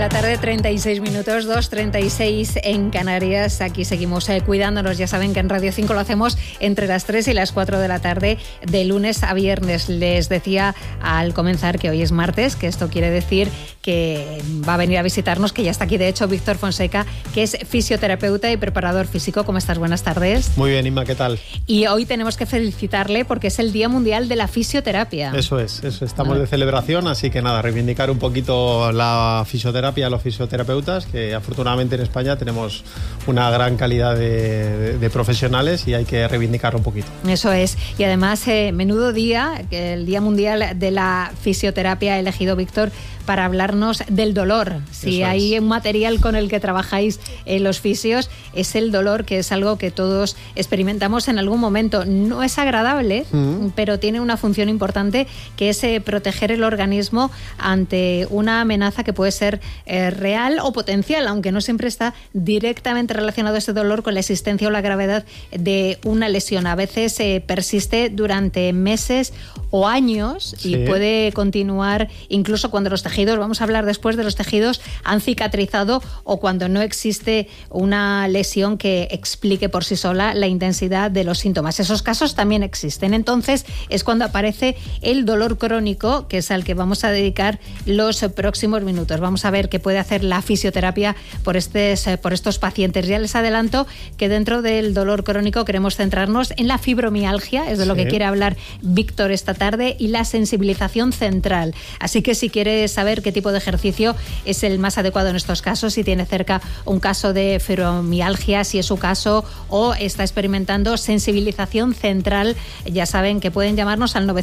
La tarde, 36 minutos, 2:36 en Canarias. Aquí seguimos cuidándonos. Ya saben que en Radio 5 lo hacemos entre las 3 y las 4 de la tarde, de lunes a viernes. Les decía al comenzar que hoy es martes, que esto quiere decir que va a venir a visitarnos, que ya está aquí de hecho Víctor Fonseca, que es fisioterapeuta y preparador físico. ¿Cómo estás? Buenas tardes. Muy bien, Inma, ¿qué tal? Y hoy tenemos que felicitarle porque es el Día Mundial de la Fisioterapia. Eso es, estamos de celebración, así que nada, reivindicar un poquito la fisioterapia a los fisioterapeutas, que afortunadamente en España tenemos una gran calidad de profesionales y hay que reivindicarlo un poquito. Eso es, y además menudo día, el Día Mundial de la Fisioterapia, elegido Víctor para hablarnos del dolor. Si hay un material con el que trabajáis los fisios, es el dolor, que es algo que todos experimentamos en algún momento. No es agradable, pero tiene una función importante, que es proteger el organismo ante una amenaza que puede ser real o potencial, aunque no siempre está directamente relacionado ese dolor con la existencia o la gravedad de una lesión. A veces persiste durante meses o años y puede continuar incluso cuando los tejidos, vamos a hablar después de los tejidos, han cicatrizado, o cuando no existe una lesión que explique por sí sola la intensidad de los síntomas. Esos casos también existen. Entonces es cuando aparece el dolor crónico, que es al que vamos a dedicar los próximos minutos. Vamos a ver qué puede hacer la fisioterapia por estos pacientes. Ya les adelanto que dentro del dolor crónico queremos centrarnos en la fibromialgia, es de lo que quiere hablar Víctor esta tarde, y la sensibilización central. Así que si quieres saber qué tipo de ejercicio es el más adecuado en estos casos, si tiene cerca un caso de fibromialgia, si es su caso, o está experimentando sensibilización central, ya saben que pueden llamarnos al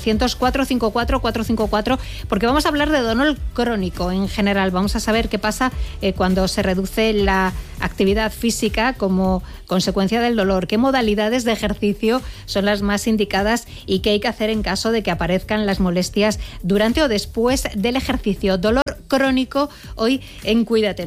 900-454-454, porque vamos a hablar de dolor crónico en general. Vamos a saber qué pasa cuando se reduce la actividad física como consecuencia del dolor, qué modalidades de ejercicio son las más indicadas y qué hay que hacer en caso de que aparezcan las molestias durante o después del ejercicio. Dolor crónico hoy en Cuídate.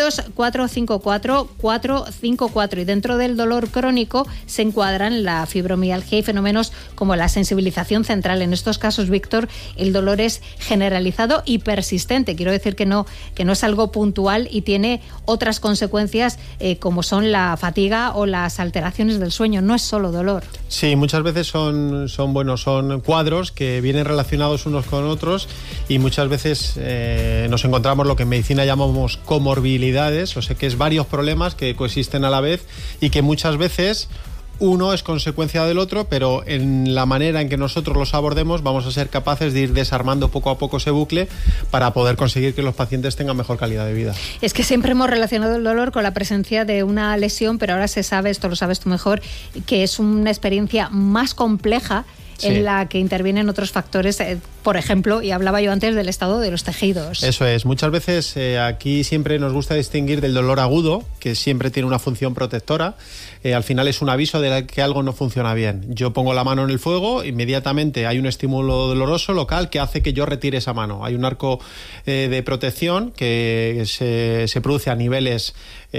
900-454-454. Y dentro del dolor crónico se encuadran la fibromialgia y fenómenos como la sensibilización central. En estos casos, Víctor, el dolor es generalizado y persistente. Quiero decir que no es algo puntual y tiene otras consecuencias como son la fatiga o las alteraciones del sueño. No es solo dolor. Sí, muchas veces son cuadros que vienen relacionados unos con otros, y muchas veces nos encontramos lo que en medicina llamamos comorbilidades, o sea que es varios problemas que coexisten a la vez y que muchas veces uno es consecuencia del otro, pero en la manera en que nosotros los abordemos vamos a ser capaces de ir desarmando poco a poco ese bucle para poder conseguir que los pacientes tengan mejor calidad de vida. Es que siempre hemos relacionado el dolor con la presencia de una lesión, pero ahora se sabe, esto lo sabes tú mejor, que es una experiencia más compleja en la que intervienen otros factores, por ejemplo, y hablaba yo antes del estado de los tejidos. Eso es, muchas veces aquí siempre nos gusta distinguir del dolor agudo, que siempre tiene una función protectora. Al final es un aviso de que algo no funciona bien. Yo pongo la mano en el fuego, inmediatamente hay un estímulo doloroso local que hace que yo retire esa mano. Hay un arco de protección que se produce a niveles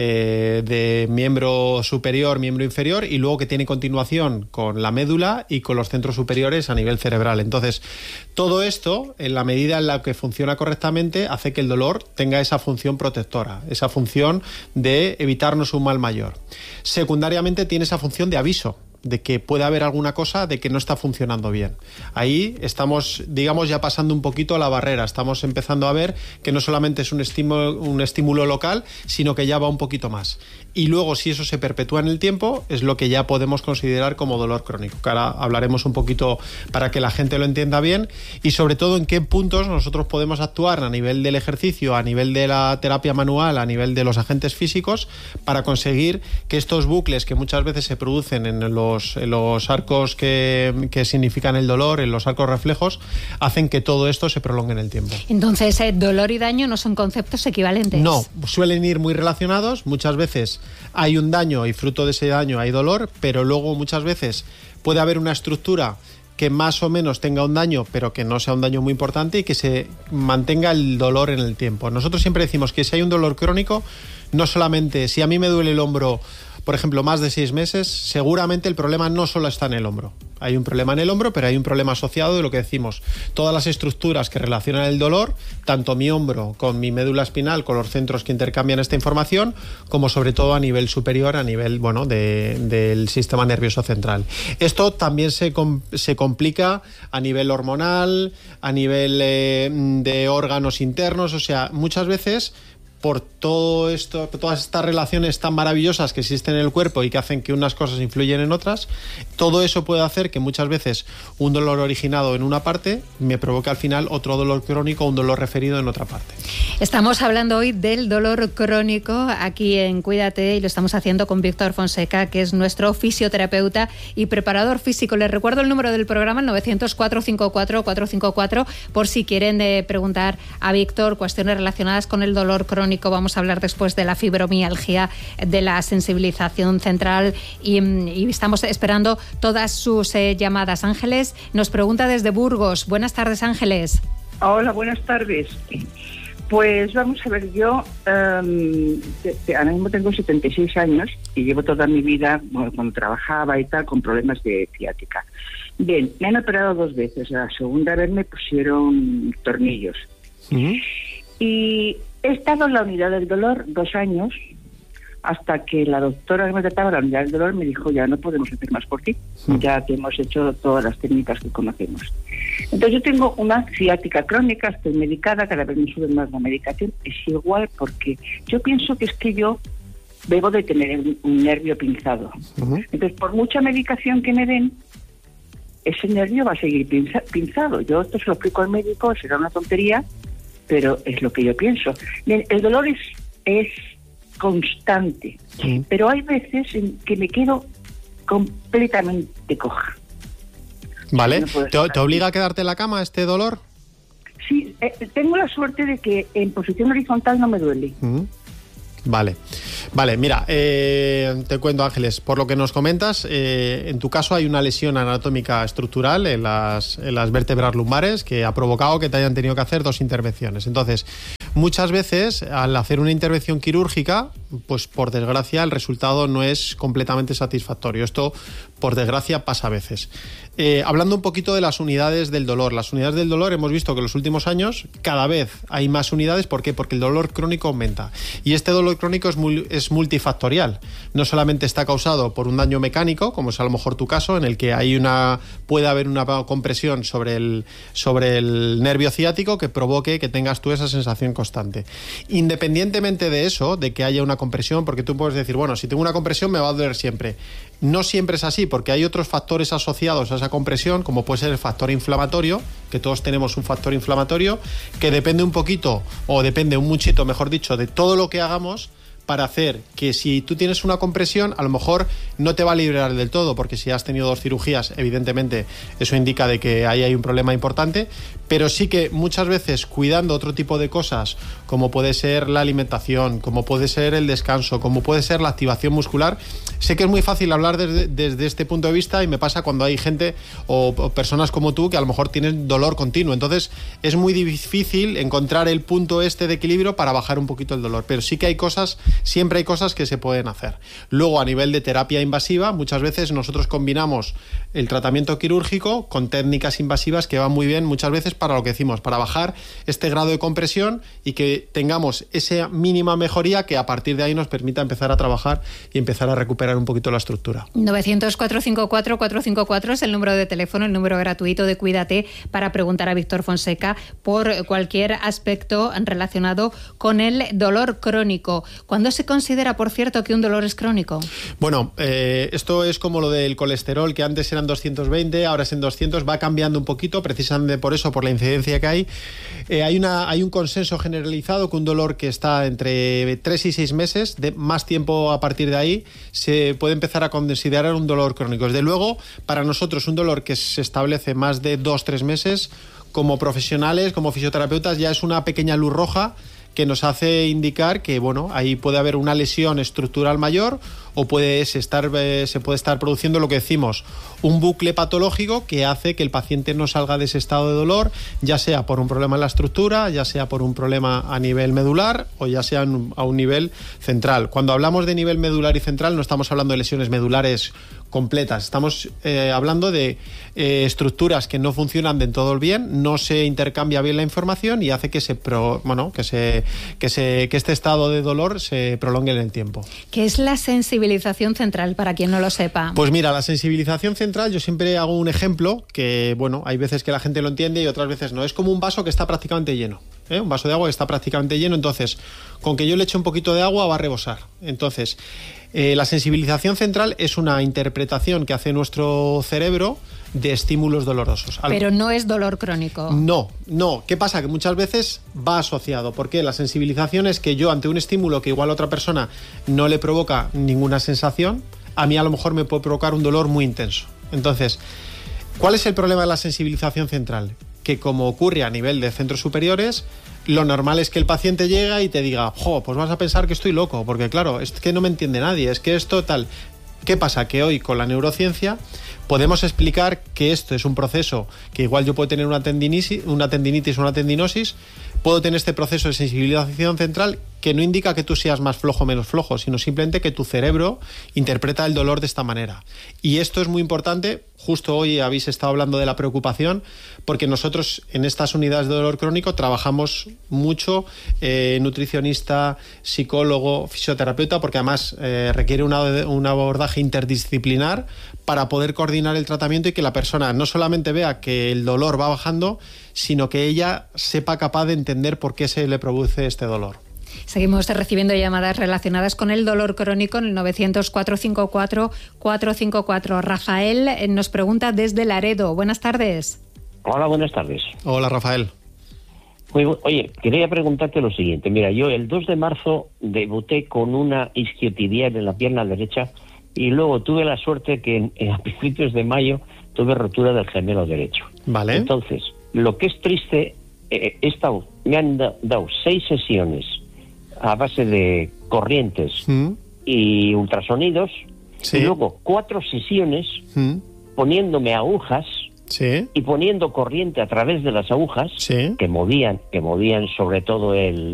de miembro superior, miembro inferior, y luego que tiene continuación con la médula y con los centros superiores a nivel cerebral. Entonces, todo esto, en la medida en la que funciona correctamente, hace que el dolor tenga esa función protectora, esa función de evitarnos un mal mayor. Secundariamente tiene esa función de aviso, de que puede haber alguna cosa de que no está funcionando bien. Ahí estamos, digamos, ya pasando un poquito la barrera. Estamos empezando a ver que no solamente es un estímulo local, sino que ya va un poquito más. Y luego, si eso se perpetúa en el tiempo, es lo que ya podemos considerar como dolor crónico, que ahora hablaremos un poquito para que la gente lo entienda bien, y sobre todo en qué puntos nosotros podemos actuar a nivel del ejercicio, a nivel de la terapia manual, a nivel de los agentes físicos, para conseguir que estos bucles que muchas veces se producen en los arcos que significan el dolor, en los arcos reflejos, hacen que todo esto se prolongue en el tiempo. Entonces, dolor y daño no son conceptos equivalentes. No, suelen ir muy relacionados. Muchas veces hay un daño y fruto de ese daño hay dolor, pero luego muchas veces puede haber una estructura que más o menos tenga un daño, pero que no sea un daño muy importante y que se mantenga el dolor en el tiempo. Nosotros siempre decimos que si hay un dolor crónico, no solamente si a mí me duele el hombro por ejemplo, más de 6 meses, seguramente el problema no solo está en el hombro. Hay un problema en el hombro, pero hay un problema asociado de lo que decimos. Todas las estructuras que relacionan el dolor, tanto mi hombro con mi médula espinal, con los centros que intercambian esta información, como sobre todo a nivel superior, a nivel del sistema nervioso central. Esto también se complica a nivel hormonal, a nivel de órganos internos, o sea, muchas veces por todo esto, todas estas relaciones tan maravillosas que existen en el cuerpo y que hacen que unas cosas influyen en otras, todo eso puede hacer que muchas veces un dolor originado en una parte me provoque al final otro dolor crónico, un dolor referido en otra parte. Estamos hablando hoy del dolor crónico aquí en Cuídate y lo estamos haciendo con Víctor Fonseca, que es nuestro fisioterapeuta y preparador físico. Les recuerdo el número del programa, el 900-454-454, por si quieren preguntar a Víctor cuestiones relacionadas con el dolor crónico. Vamos a hablar después de la fibromialgia, de la sensibilización central y estamos esperando todas sus llamadas. Ángeles nos pregunta desde Burgos. Buenas tardes, Ángeles. Hola, buenas tardes. Pues vamos a ver, yo ahora mismo tengo 76 años y llevo toda mi vida, cuando trabajaba y tal, con problemas de ciática. Bien, me han operado 2 veces. La segunda vez me pusieron tornillos. Uh-huh. Y he estado en la unidad del dolor 2 años, hasta que la doctora que me trataba en la unidad del dolor me dijo: ya no podemos hacer más por ti, ya te hemos hecho todas las técnicas que conocemos. Entonces yo tengo una ciática crónica, estoy medicada, cada vez me sube más la medicación. Es igual porque yo pienso que es que yo debo de tener un nervio pinzado. Uh-huh. Entonces, por mucha medicación que me den, ese nervio va a seguir pinzado. Yo esto se lo explico al médico, será una tontería, pero es lo que yo pienso. Bien, el dolor es constante, sí, pero hay veces en que me quedo completamente coja. Vale, ¿Te obliga a quedarte en la cama este dolor? Sí, tengo la suerte de que en posición horizontal no me duele. Vale, mira, te cuento, Ángeles, por lo que nos comentas, en tu caso hay una lesión anatómica estructural en las vértebras lumbares que ha provocado que te hayan tenido que hacer 2 intervenciones. Entonces, muchas veces al hacer una intervención quirúrgica, pues por desgracia el resultado no es completamente satisfactorio. Esto, por desgracia, pasa a veces. Hablando un poquito de las unidades del dolor. Las unidades del dolor hemos visto que en los últimos años cada vez hay más unidades. ¿Por qué? Porque el dolor crónico aumenta. Y este dolor crónico es multifactorial. No solamente está causado por un daño mecánico, como es a lo mejor tu caso, en el que puede haber una compresión sobre el nervio ciático que provoque que tengas tú esa sensación constante. Independientemente de eso, de que haya una compresión, porque tú puedes decir, bueno, si tengo una compresión me va a doler siempre. No siempre es así, porque hay otros factores asociados a esa compresión, como puede ser el factor inflamatorio, que todos tenemos un factor inflamatorio, que depende un poquito, o depende un muchito, mejor dicho, de todo lo que hagamos para hacer que si tú tienes una compresión, a lo mejor no te va a liberar del todo, porque si has tenido 2 cirugías, evidentemente eso indica de que ahí hay un problema importante, pero sí que muchas veces cuidando otro tipo de cosas, como puede ser la alimentación, como puede ser el descanso, como puede ser la activación muscular. Sé que es muy fácil hablar desde este punto de vista y me pasa cuando hay gente o personas como tú que a lo mejor tienen dolor continuo, entonces es muy difícil encontrar el punto de equilibrio para bajar un poquito el dolor, pero sí que hay cosas, siempre hay cosas que se pueden hacer. Luego, a nivel de terapia invasiva, muchas veces nosotros combinamos el tratamiento quirúrgico con técnicas invasivas que van muy bien muchas veces para lo que decimos, para bajar este grado de compresión y que tengamos esa mínima mejoría que a partir de ahí nos permita empezar a trabajar y empezar a recuperar un poquito la estructura. 900-454-454 es el número de teléfono, el número gratuito de Cuídate, para preguntar a Víctor Fonseca por cualquier aspecto relacionado con el dolor crónico. ¿Cuándo se considera, por cierto, que un dolor es crónico? Bueno, esto es como lo del colesterol, que antes eran 220, ahora es en 200, va cambiando un poquito, precisamente por eso, por la incidencia que hay. Hay un consenso generalizado que un dolor que está entre 3 y 6 meses, de más tiempo a partir de ahí, se puede empezar a considerar un dolor crónico. Desde luego, para nosotros, un dolor que se establece más de 2-3 meses, como profesionales, como fisioterapeutas, ya es una pequeña luz roja que nos hace indicar que, bueno, ahí puede haber una lesión estructural mayor o se puede estar produciendo lo que decimos, un bucle patológico que hace que el paciente no salga de ese estado de dolor, ya sea por un problema en la estructura, ya sea por un problema a nivel medular o ya sea a un nivel central. Cuando hablamos de nivel medular y central no estamos hablando de lesiones medulares completas, estamos hablando de estructuras que no funcionan del todo bien, no se intercambia bien la información y hace que este estado de dolor se prolongue en el tiempo. ¿Qué es la sensibilización central, para quien no lo sepa? Pues mira, la sensibilización central, yo siempre hago un ejemplo que, hay veces que la gente lo entiende y otras veces no. Es como un vaso que está prácticamente lleno, un vaso de agua que está prácticamente lleno, entonces, con que yo le eche un poquito de agua va a rebosar. Entonces, la sensibilización central es una interpretación que hace nuestro cerebro de estímulos dolorosos. Pero no es dolor crónico. No. ¿Qué pasa? Que muchas veces va asociado. Porque la sensibilización es que yo, ante un estímulo que igual a otra persona no le provoca ninguna sensación, a mí a lo mejor me puede provocar un dolor muy intenso. Entonces, ¿cuál es el problema de la sensibilización central? Que como ocurre a nivel de centros superiores, lo normal es que el paciente llega y te diga, pues vas a pensar que estoy loco, porque claro, es que no me entiende nadie, es que esto tal. ¿Qué pasa? Que hoy con la neurociencia podemos explicar que esto es un proceso que igual yo puedo tener una tendinitis o una tendinosis, puedo tener este proceso de sensibilización central que no indica que tú seas más flojo o menos flojo, sino simplemente que tu cerebro interpreta el dolor de esta manera. Y esto es muy importante, justo hoy habéis estado hablando de la preocupación, porque nosotros en estas unidades de dolor crónico trabajamos mucho, nutricionista, psicólogo, fisioterapeuta, porque además requiere un abordaje interdisciplinar para poder coordinar el tratamiento y que la persona no solamente vea que el dolor va bajando, sino que ella sepa capaz de entender por qué se le produce este dolor. Seguimos recibiendo llamadas relacionadas con el dolor crónico en el 900-454-454. Rafael nos pregunta desde Laredo. Buenas tardes. Hola, buenas tardes. Hola, Rafael. Oye, quería preguntarte lo siguiente. Mira, yo el 2 de marzo debuté con una isquiotibial en la pierna derecha y luego tuve la suerte que a principios de mayo tuve rotura del gemelo derecho. Vale. Entonces, lo que es triste, me han dado 6 sesiones a base de corrientes y ultrasonidos, y luego 4 sesiones poniéndome agujas y poniendo corriente a través de las agujas que movían sobre todo el